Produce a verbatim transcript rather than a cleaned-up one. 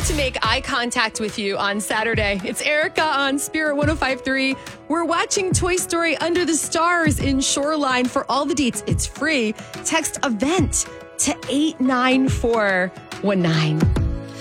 love to make eye contact with you on Saturday. It's Erica on Spirit one oh five point three. We're watching Toy Story Under the Stars in Shoreline. For all the deets, it's free. Text EVENT to eight nine four one nine.